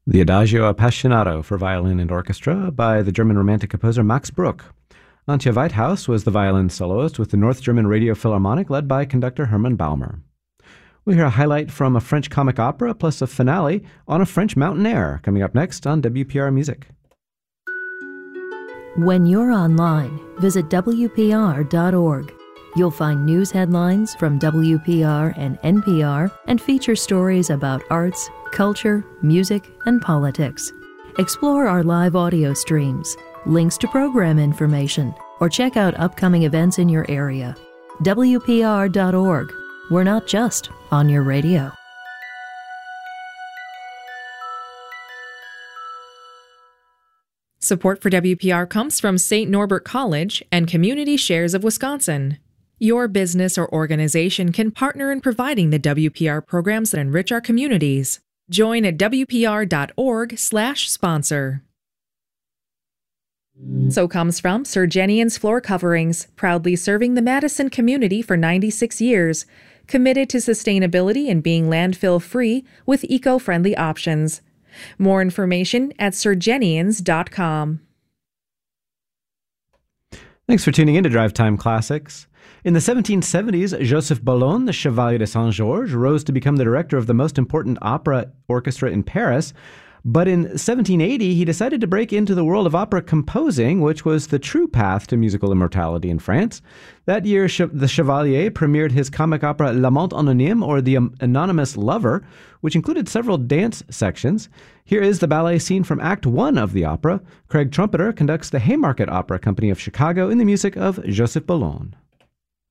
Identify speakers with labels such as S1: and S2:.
S1: The Adagio Appassionato for violin and orchestra by the German Romantic composer Max Bruch. Antje Weithaus was the violin soloist with the North German Radio Philharmonic led by conductor Hermann Baumer. We'll hear a highlight from a French comic opera plus a finale on a French mountain air coming up next on WPR Music.
S2: When you're online, visit WPR.org. You'll find news headlines from WPR and NPR and feature stories about arts, culture, music, and politics. Explore our live audio streams, links to program information, or check out upcoming events in your area. WPR.org. We're not just on your radio.
S3: Support for WPR comes from St. Norbert College and Community Shares of Wisconsin. Your business or organization can partner in providing the WPR programs that enrich our communities. Join at WPR.org/sponsor. So comes from Sir Jenian's Floor Coverings, proudly serving the Madison community for 96 years, committed to sustainability and being landfill-free with eco-friendly options. More information at sirjenians.com.
S1: Thanks for tuning in to Drive Time Classics. In the 1770s, Joseph Boulogne, the Chevalier de Saint-Georges, rose to become the director of the most important opera orchestra in Paris. But in 1780, he decided to break into the world of opera composing, which was the true path to musical immortality in France. That year, the Chevalier premiered his comic opera L'Amant Anonyme, or The Anonymous Lover, which included several dance sections. Here is the ballet scene from Act 1 of the opera. Craig Trumpeter conducts the Haymarket Opera Company of Chicago in the music of Joseph Boulogne.